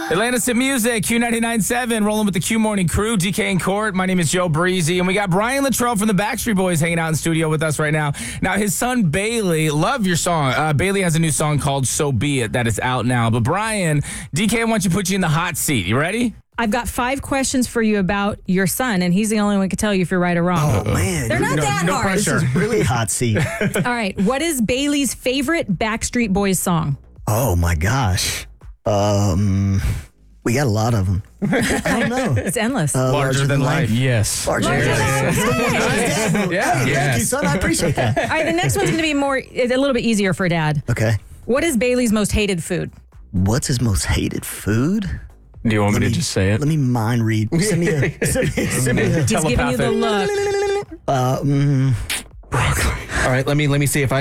Atlantis to Music, Q99.7, rolling with the Q Morning Crew, DK and Court. My name is Joe Breezy, and we got Brian Luttrell from the Backstreet Boys hanging out in studio with us right now. Now, his son Bailey, love your song. Bailey has a new song called So Be It that is out now. But Brian, DK wants to put you in the hot seat. You ready? I've got 5 questions for you about your son, and he's the only one who can tell you if you're right or wrong. Oh, man. They're not that no hard. pressure. This is really hot seat. All right. What is Bailey's favorite Backstreet Boys song? Oh, my gosh. We got a lot of them. I don't know. It's endless. Larger than life. Yes. Larger than life. Yeah. Thank you, son. I appreciate that. All right. The next one's going to be a little bit easier for Dad. Okay. What is Bailey's most hated food? What's his most hated food? Do you want me to just say it? Let me mind read. Send me a. He's giving you the look. All right, let me see if I